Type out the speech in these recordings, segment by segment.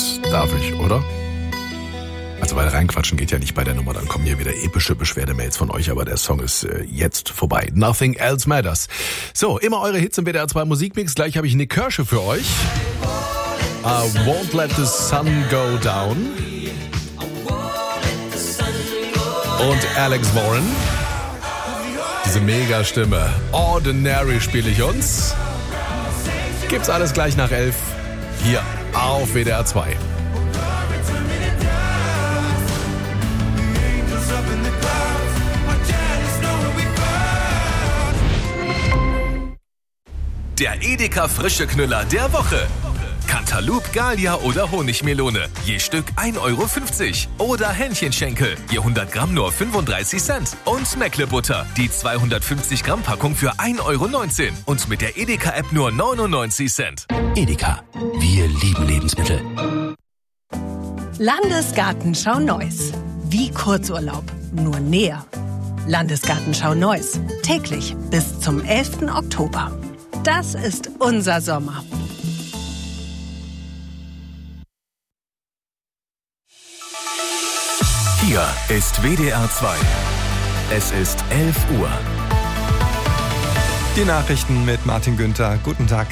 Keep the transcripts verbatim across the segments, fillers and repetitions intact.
Das darf ich, oder? Also weil reinquatschen geht ja nicht bei der Nummer, dann kommen hier wieder epische Beschwerdemails von euch, aber der Song ist äh, jetzt vorbei. Nothing Else Matters. So, immer eure Hits im W D R zwei Musikmix. Gleich habe ich Nick Kershaw für euch. I won't let the sun go down. Und Alex Warren. Diese Mega-Stimme. Ordinary spiele ich uns. Gibt's alles gleich nach elf. Hier auf W D R zwei. Der Edeka Frische Knüller der Woche. Cantaloupe, Gallia oder Honigmelone. Je Stück ein Euro fünfzig. Oder Hähnchenschenkel. Je hundert Gramm nur fünfunddreißig Cent. Und Meckle-Butter. Die zweihundertfünfzig Gramm Packung für ein Euro neunzehn. Und mit der Edeka-App nur neunundneunzig Cent. Edeka. Wir lieben Lebensmittel. Landesgartenschau Neuss. Wie Kurzurlaub, nur näher. Landesgartenschau Neuss. Täglich bis zum elften Oktober. Das ist unser Sommer. Hier ist W D R zwei. Es ist elf Uhr. Die Nachrichten mit Martin Günther. Guten Tag.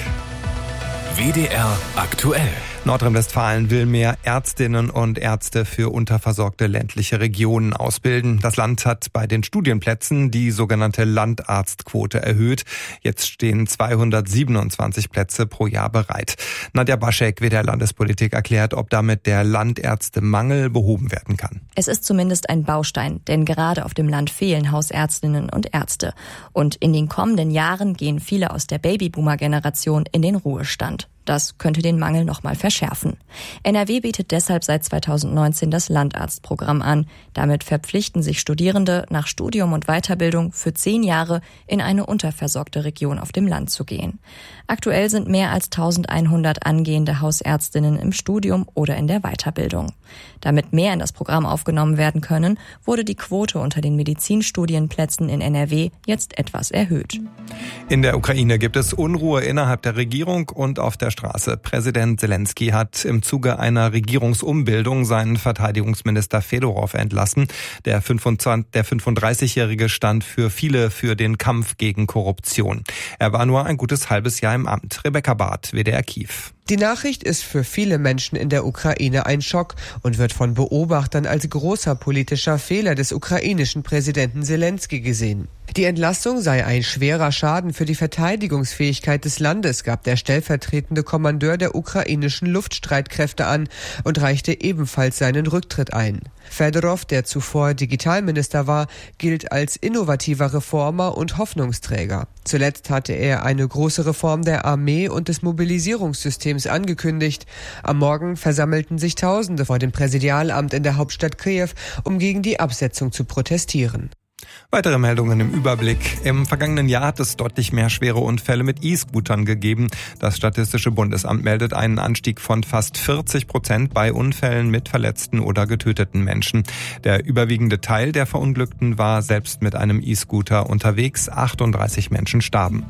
W D R aktuell. Nordrhein-Westfalen will mehr Ärztinnen und Ärzte für unterversorgte ländliche Regionen ausbilden. Das Land hat bei den Studienplätzen die sogenannte Landarztquote erhöht. Jetzt stehen zweihundertsiebenundzwanzig Plätze pro Jahr bereit. Nadja Baschek, W D R Landespolitik, erklärt, ob damit der Landärztemangel behoben werden kann. Es ist zumindest ein Baustein, denn gerade auf dem Land fehlen Hausärztinnen und Ärzte. Und in den kommenden Jahren gehen viele aus der Babyboomer-Generation in den Ruhestand. Das könnte den Mangel noch mal verschärfen. N R W bietet deshalb seit zweitausendneunzehn das Landarztprogramm an. Damit verpflichten sich Studierende, nach Studium und Weiterbildung für zehn Jahre in eine unterversorgte Region auf dem Land zu gehen. Aktuell sind mehr als eintausendeinhundert angehende Hausärztinnen im Studium oder in der Weiterbildung. Damit mehr in das Programm aufgenommen werden können, wurde die Quote unter den Medizinstudienplätzen in N R W jetzt etwas erhöht. In der Ukraine gibt es Unruhe innerhalb der Regierung und auf der Straße. Präsident Zelensky hat im Zuge einer Regierungsumbildung seinen Verteidigungsminister Fedorov entlassen. Der fünfunddreißigjährige stand für viele für den Kampf gegen Korruption. Er war nur ein gutes halbes Jahr im Amt. Rebecca Barth, W D R Kiew. Die Nachricht ist für viele Menschen in der Ukraine ein Schock und wird von Beobachtern als großer politischer Fehler des ukrainischen Präsidenten Zelensky gesehen. Die Entlassung sei ein schwerer Schaden für die Verteidigungsfähigkeit des Landes, gab der stellvertretende Kommandeur der ukrainischen Luftstreitkräfte an und reichte ebenfalls seinen Rücktritt ein. Fedorov, der zuvor Digitalminister war, gilt als innovativer Reformer und Hoffnungsträger. Zuletzt hatte er eine große Reform der Armee und des Mobilisierungssystems angekündigt. Am Morgen versammelten sich Tausende vor dem Präsidialamt in der Hauptstadt Kiew, um gegen die Absetzung zu protestieren. Weitere Meldungen im Überblick. Im vergangenen Jahr hat es deutlich mehr schwere Unfälle mit E-Scootern gegeben. Das Statistische Bundesamt meldet einen Anstieg von fast vierzig Prozent bei Unfällen mit verletzten oder getöteten Menschen. Der überwiegende Teil der Verunglückten war selbst mit einem E-Scooter unterwegs. achtunddreißig Menschen starben.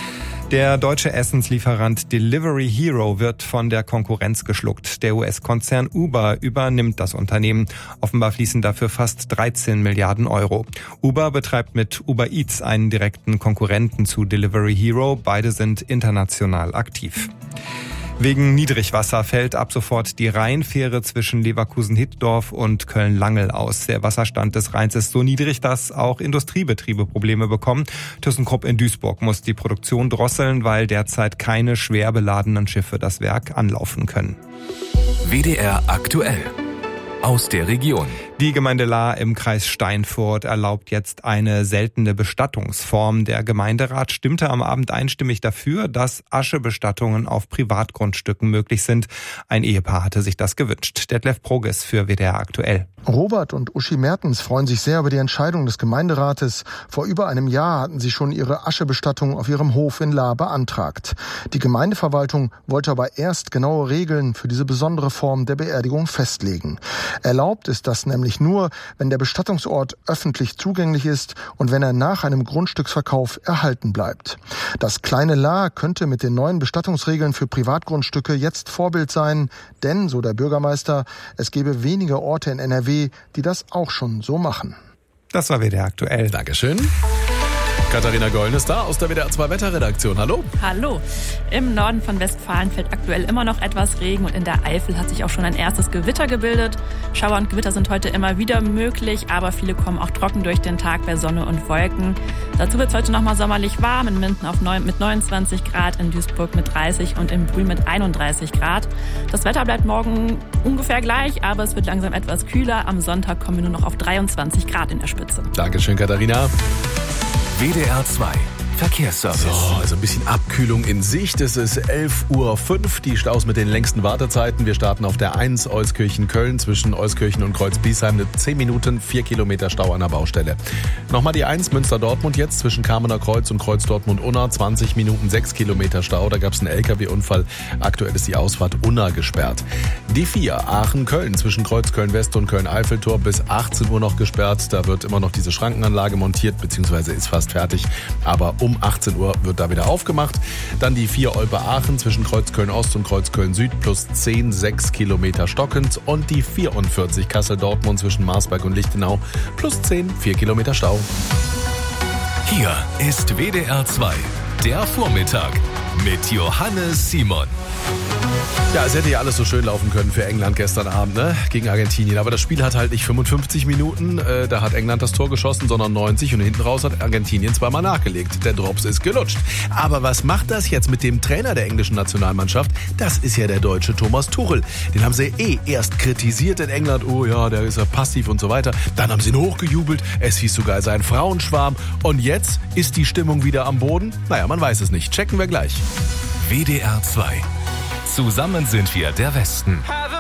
Der deutsche Essenslieferant Delivery Hero wird von der Konkurrenz geschluckt. Der U S-Konzern Uber übernimmt das Unternehmen. Offenbar fließen dafür fast dreizehn Milliarden Euro. Uber betreibt mit Uber Eats einen direkten Konkurrenten zu Delivery Hero. Beide sind international aktiv. Wegen Niedrigwasser fällt ab sofort die Rheinfähre zwischen Leverkusen-Hittorf und Köln-Langel aus. Der Wasserstand des Rheins ist so niedrig, dass auch Industriebetriebe Probleme bekommen. ThyssenKrupp in Duisburg muss die Produktion drosseln, weil derzeit keine schwer beladenen Schiffe das Werk anlaufen können. W D R aktuell. Aus der Region. Die Gemeinde Lahr im Kreis Steinfurt erlaubt jetzt eine seltene Bestattungsform. Der Gemeinderat stimmte am Abend einstimmig dafür, dass Aschebestattungen auf Privatgrundstücken möglich sind. Ein Ehepaar hatte sich das gewünscht. Detlef Proges für W D R aktuell. Robert und Uschi Mertens freuen sich sehr über die Entscheidung des Gemeinderates. Vor über einem Jahr hatten sie schon ihre Aschebestattung auf ihrem Hof in Lahr beantragt. Die Gemeindeverwaltung wollte aber erst genaue Regeln für diese besondere Form der Beerdigung festlegen. Erlaubt ist das nämlich nur, wenn der Bestattungsort öffentlich zugänglich ist und wenn er nach einem Grundstücksverkauf erhalten bleibt. Das kleine La könnte mit den neuen Bestattungsregeln für Privatgrundstücke jetzt Vorbild sein, denn, so der Bürgermeister, es gäbe wenige Orte in N R W, die das auch schon so machen. Das war W D R aktuell. Dankeschön. Katharina Gollen ist da aus der W D R zwei Wetterredaktion. Hallo. Hallo. Im Norden von Westfalen fällt aktuell immer noch etwas Regen und in der Eifel hat sich auch schon ein erstes Gewitter gebildet. Schauer und Gewitter sind heute immer wieder möglich, aber viele kommen auch trocken durch den Tag bei Sonne und Wolken. Dazu wird es heute nochmal sommerlich warm, in Minden auf neun, mit neunundzwanzig Grad, in Duisburg mit dreißig und in Brühl mit einunddreißig Grad. Das Wetter bleibt morgen ungefähr gleich, aber es wird langsam etwas kühler. Am Sonntag kommen wir nur noch auf dreiundzwanzig Grad in der Spitze. Dankeschön, Katharina. W D R zwei Verkehrsservice. So, also ein bisschen Abkühlung in Sicht. Es ist elf Uhr fünf, die Staus mit den längsten Wartezeiten. Wir starten auf der eins Euskirchen-Köln zwischen Euskirchen und Kreuz-Biesheim. Eine zehn Minuten, vier Kilometer Stau an der Baustelle. Nochmal die eins Münster-Dortmund jetzt zwischen Kamener Kreuz und Kreuz-Dortmund-Unna. zwanzig Minuten, sechs Kilometer Stau. Da gab es einen L K W-Unfall. Aktuell ist die Ausfahrt Unna gesperrt. Die vier Aachen-Köln zwischen Kreuz-Köln-West und Köln-Eiffeltor bis achtzehn Uhr noch gesperrt. Da wird immer noch diese Schrankenanlage montiert, beziehungsweise ist fast fertig. Aber um achtzehn Uhr wird da wieder aufgemacht. Dann die vier Olpe-Aachen zwischen Kreuz-Köln-Ost und Kreuz-Köln-Süd plus zehn, sechs Kilometer stockend. Und die vierundvierzig Kassel-Dortmund zwischen Marsberg und Lichtenau plus zehn, vier Kilometer Stau. Hier ist W D R zwei, der Vormittag mit Johannes Simon. Ja, es hätte ja alles so schön laufen können für England gestern Abend, ne? Gegen Argentinien. Aber das Spiel hat halt nicht fünfundfünfzig Minuten, äh, da hat England das Tor geschossen, sondern neunzig und hinten raus hat Argentinien zweimal nachgelegt. Der Drops ist gelutscht. Aber was macht das jetzt mit dem Trainer der englischen Nationalmannschaft? Das ist ja der Deutsche Thomas Tuchel. Den haben sie eh erst kritisiert in England. Oh ja, der ist ja passiv und so weiter. Dann haben sie ihn hochgejubelt. Es hieß sogar, er sei ein Frauenschwarm. Und jetzt ist die Stimmung wieder am Boden? Naja, man weiß es nicht. Checken wir gleich. W D R zwei. Zusammen sind wir der Westen.